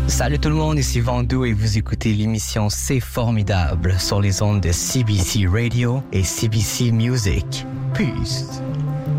Salut tout le monde, ici Vandou et vous écoutez l'émission C'est Formidable sur les ondes de CBC Radio et CBC Music. Peace.